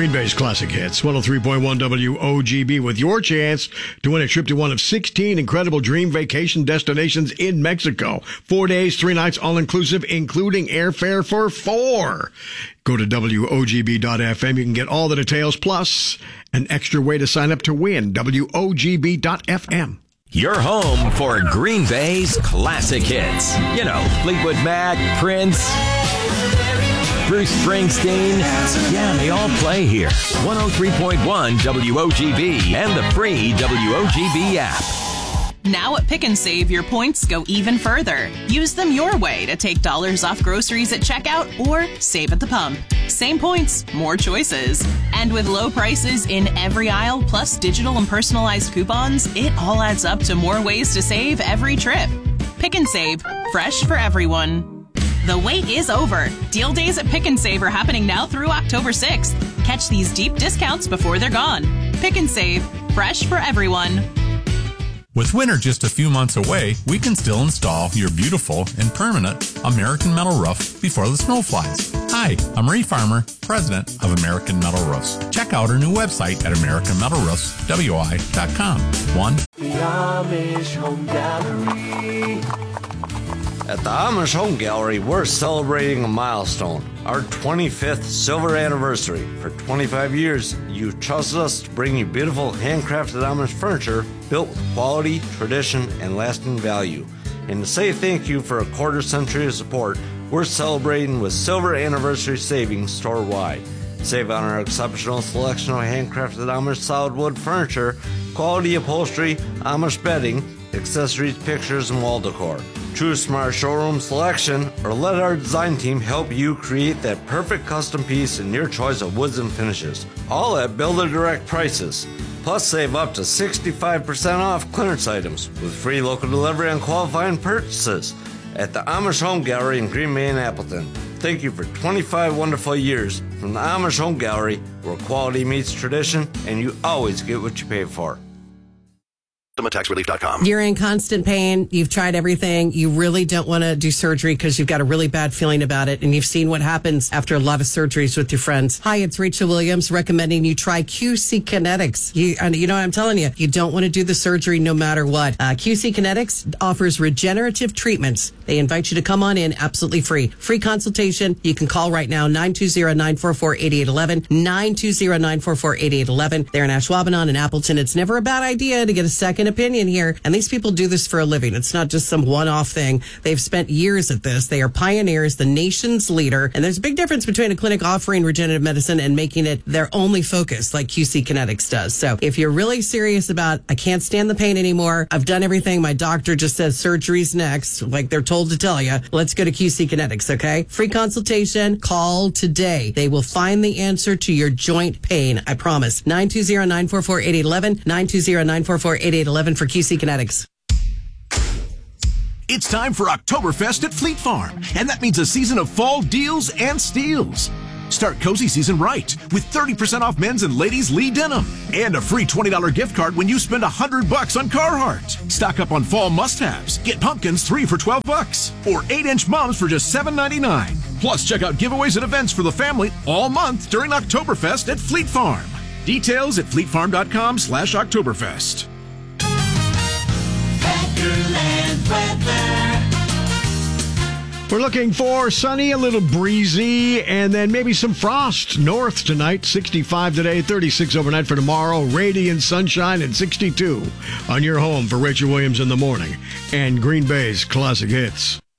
Green Bay's Classic Hits, 103.1 WOGB, with your chance to win a trip to one of 16 incredible dream vacation destinations in Mexico. 4 days, 3 nights, all-inclusive, including airfare for 4. Go to WOGB.FM. You can get all the details, plus an extra way to sign up to win. WOGB.FM. Your home for Green Bay's Classic Hits. You know, Fleetwood Mac, Prince, Bruce Springsteen. Yeah, they all play here. 103.1 WOGB and the free WOGB app. Now at Pick and Save, your points go even further. Use them your way to take dollars off groceries at checkout or save at the pump. Same points, more choices. And with low prices in every aisle, plus digital and personalized coupons, it all adds up to more ways to save every trip. Pick and Save, fresh for everyone. The wait is over. Deal days at Pick and Save are happening now through October 6th. Catch these deep discounts before they're gone. Pick and Save, fresh for everyone. With winter just a few months away, we can still install your beautiful and permanent American Metal roof before the snow flies. Hi, I'm Ray Farmer, president of American Metal Roofs. Check out our new website at AmericanMetalRoofsWI.com. The Amish Home Gallery. At the Amish Home Gallery, we're celebrating a milestone, our 25th silver anniversary. For 25 years, you've trusted us to bring you beautiful handcrafted Amish furniture built with quality, tradition, and lasting value. And to say thank you for a quarter century of support, we're celebrating with silver anniversary savings store-wide. Save on our exceptional selection of handcrafted Amish solid wood furniture, quality upholstery, Amish bedding, accessories, pictures, and wall decor. Choose from our showroom selection or let our design team help you create that perfect custom piece in your choice of woods and finishes. All at Builder Direct prices. Plus, save up to 65% off clearance items with free local delivery on qualifying purchases at the Amish Home Gallery in Green Bay and Appleton. Thank you for 25 wonderful years from the Amish Home Gallery, where quality meets tradition and you always get what you pay for. TaxRelief.com. You're in constant pain. You've tried everything. You really don't want to do surgery because you've got a really bad feeling about it. And you've seen what happens after a lot of surgeries with your friends. Hi, it's Rachel Williams recommending you try QC Kinetics. You know what I'm telling you? You don't want to do the surgery no matter what. QC Kinetics offers regenerative treatments. They invite you to come on in absolutely free. Free consultation. You can call right now, 920-944-8811, 920-944-8811. They're in Ashwaubenon and Appleton. It's never a bad idea to get a second opinion here. And these people do this for a living. It's not just some one-off thing. They've spent years at this. They are pioneers, the nation's leader. And there's a big difference between a clinic offering regenerative medicine and making it their only focus like QC Kinetics does. So if you're really serious about, I can't stand the pain anymore, I've done everything, my doctor just says surgery's next, like they're told to tell you, let's go to QC Kinetics, okay? Free consultation. Call today. They will find the answer to your joint pain. I promise. 920-944-8811, 920-944-8811 for QC Kinetics. It's time for Oktoberfest at Fleet Farm, and that means a season of fall deals and steals. Start cozy season right with 30% off men's and ladies' Lee denim and a free $20 gift card when you spend $100 on Carhartt. Stock up on fall must-haves. Get pumpkins 3 for $12 or 8-inch mums for just $7.99. Plus, check out giveaways and events for the family all month during Oktoberfest at Fleet Farm. Details at fleetfarm.com/Oktoberfest. Packerland weather. We're looking for sunny, a little breezy, and then maybe some frost north tonight. 65 today, 36 overnight for tomorrow. Radiant sunshine and 62 on your home for Rachel Williams in the morning and Green Bay's Classic Hits.